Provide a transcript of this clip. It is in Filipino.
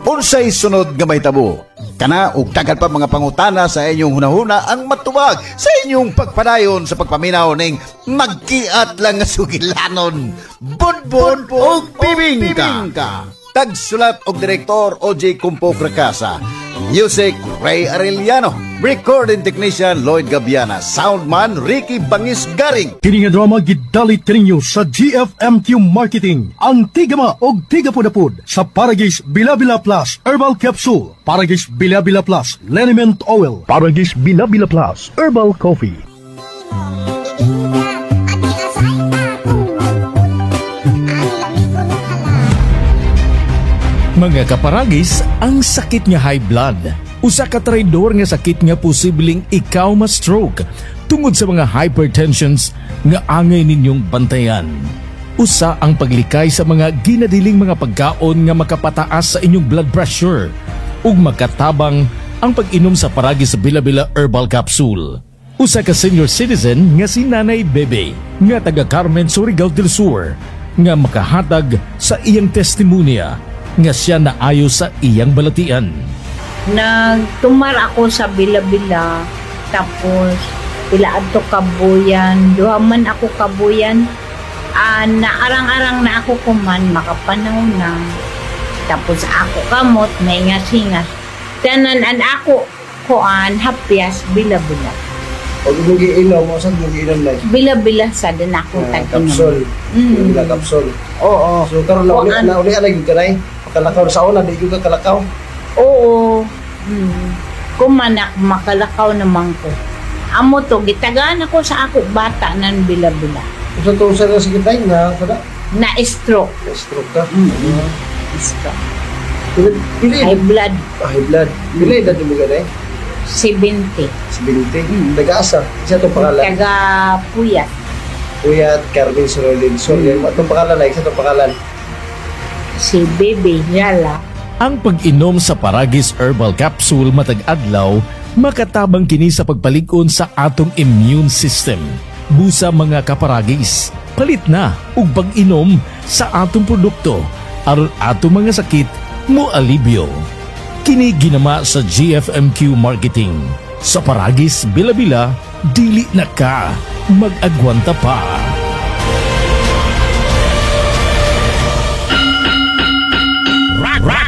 Unsay sunod nga mahitabo? Kana ug daghan pa mga pangutana sa inyong hunahuna ang matubag sa inyong pagpadayon sa pagpaminaw ning magkiat lang nga sugilanon. Budbud ug bibingka. Tagsulat og direktor O.J. Kumpo Cracasa. Music Ray Arellano. Recording technician Lloyd Gabiana. Soundman Ricky Bangis Garing. Kini nga drama gidalit kaninyo sa GFMQ Marketing. Ang tigama og tigapudapud sa Paragis Bilabila Plus Herbal Capsule, Paragis Bilabila Plus Liniment Oil, Paragis Bilabila Plus Herbal Coffee. Mga kaparagis, ang sakit nga high blood. Usa ka traidor nga sakit nga posibleng ikaw ma-stroke tungod sa mga hypertensions nga angay ninyong bantayan. Usa ang paglikay sa mga ginadiling mga pagkaon nga makapataas sa inyong blood pressure ug makatabang ang pag-inom sa Paragis Bilabila Herbal Capsule. Usa ka senior citizen nga si Nanay Bebe nga taga Carmen Surigao del Sur nga makahatag sa iyang testimonya nga siya naayo sa iyang balatian. Nagtumar ako sa Bilabila, tapos pila adto kabuyan, duha man ako kabuyan, naarang-arang na ako kuman, makapanaw na. Tapos ako kamot, may ngas-hingas. Tanan an ako kuan, hapyas, Bilabila. Pag giinom mo, saan mo giinom na? Bilabila sa din ako tag-inom. Kapsul. Bilabila kapsul. Oo. So karon na uli lagi ka na kalakaw sa una, di ka kalakaw. Oo. Kumanak, makalakaw naman ko. Amo to, gitagaan ako sa ako bata ng Bilabila. Sa to sa sakit na kada Na-stroke. stroke ka. Stroke. Pili High blood. high blood. Pili na mo ganay. 70. 70. Taga-asa. Isa to pangalan. Taga Puyat. Kuya Carmen Sorolin. So, itong pangalan na, isa itong pangalan. Si Bebe Yala. Ang pag-inom sa Paragis Herbal Capsule matag adlaw makatabang kini sa pagpalig-on sa atong immune system. Busa mga kaparagis, palit na ug pag-inom sa atong produkto aron atong mga sakit moalibyo. Kini ginama sa GFMQ Marketing. Sa Paragis Bilabila, dili na ka mag-agwanta pa.